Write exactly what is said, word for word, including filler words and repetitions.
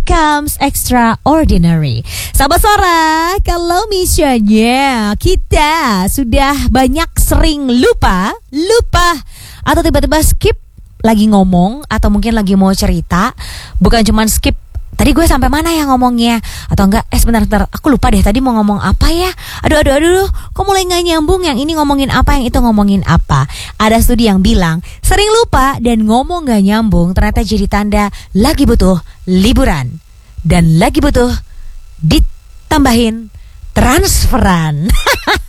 becomes extraordinary. Sahabat Suara, kalau misalnya kita sudah banyak sering lupa, lupa atau tiba-tiba skip lagi ngomong atau mungkin lagi mau cerita, bukan cuma skip tadi gue sampai mana ya ngomongnya, atau enggak eh sebentar sebentar aku lupa deh tadi mau ngomong apa ya, aduh aduh aduh kok mulai nggak nyambung, yang ini ngomongin apa, yang itu ngomongin apa. Ada studi yang bilang sering lupa dan ngomong nggak nyambung ternyata jadi tanda lagi butuh liburan dan lagi butuh ditambahin transferan.